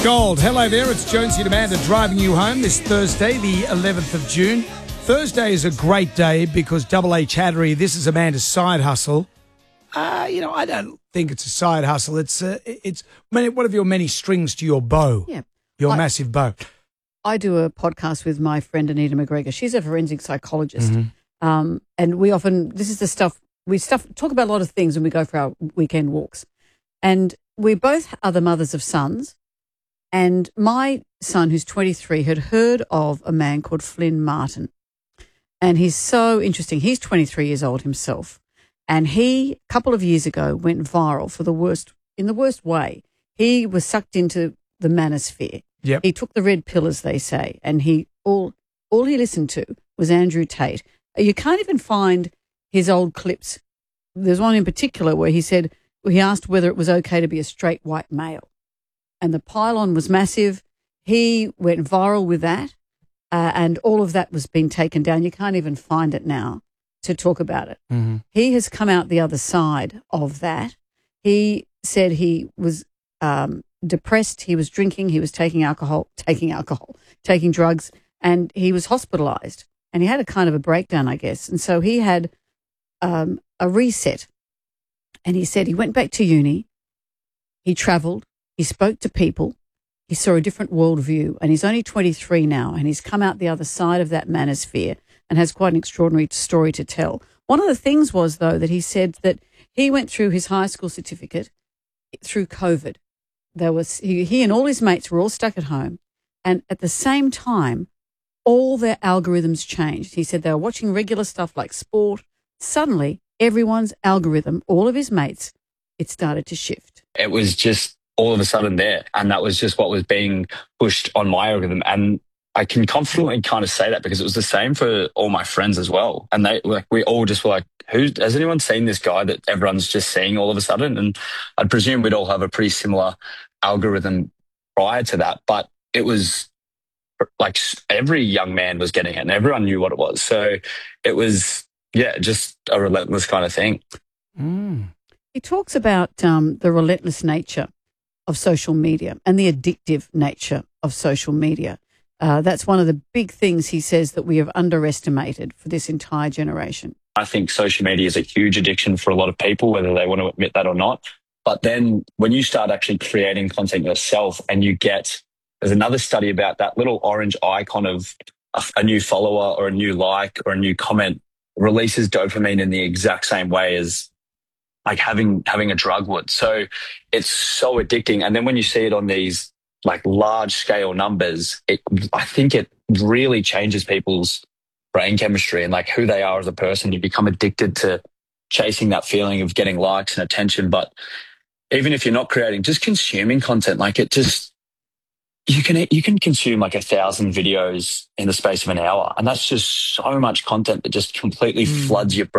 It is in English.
Gold. Hello there, it's Jonesy and Amanda driving you home this Thursday, the 11th of June. Thursday is a great day because Double H Hattery, this is Amanda's side hustle. I don't think it's a side hustle. It's one of your many strings to your bow. Yeah. Your massive bow. I do a podcast with my friend Anita McGregor. She's a forensic psychologist. And we often, this is the stuff, talk about a lot of things when we go for our weekend walks. And we both are the mothers of sons. And my son, who's 23, had heard of a man called Flynn Martin. And he's so interesting. He's 23 years old himself. And he, a couple of years ago, went viral in the worst way. He was sucked into the manosphere. Yep. He took the red pill, as they say, and all he listened to was Andrew Tate. You can't even find his old clips. There's one in particular where he asked whether it was okay to be a straight white male. And the pylon was massive. He went viral with that, and all of that was being taken down. You can't even find it now to talk about it. Mm-hmm. He has come out the other side of that. He said he was depressed, he was drinking, he was taking drugs, and he was hospitalised. And he had a kind of a breakdown, I guess. And so he had a reset. And he said he went back to uni, he travelled, he spoke to people, he saw a different worldview, and he's only 23 now, and he's come out the other side of that manosphere and has quite an extraordinary story to tell. One of the things was, though, that he said that he went through his high school certificate through COVID. He and all his mates were all stuck at home, and at the same time, all their algorithms changed. He said they were watching regular stuff like sport. Suddenly, everyone's algorithm, all of his mates, it started to shift. It was just all of a sudden there, and that was just what was being pushed on my algorithm. And I can confidently kind of say that because it was the same for all my friends as well. And we all just were like, has anyone seen this guy that everyone's just seeing all of a sudden? And I'd presume we'd all have a pretty similar algorithm prior to that, but it was like every young man was getting it and everyone knew what it was. So it was, just a relentless kind of thing. He talks about the relentless nature of social media and the addictive nature of social media. That's one of the big things he says that we have underestimated for this entire generation. I think social media is a huge addiction for a lot of people, whether they want to admit that or not. But then when you start actually creating content yourself and there's another study about that little orange icon of a new follower or a new like or a new comment releases dopamine in the exact same way as like having a drug would. So it's so addicting. And then when you see it on these like large scale numbers, I think it really changes people's brain chemistry and like who they are as a person. You become addicted to chasing that feeling of getting likes and attention. But even if you're not creating, just consuming content, like you can consume like 1,000 videos in the space of an hour. And that's just so much content that just completely floods your brain.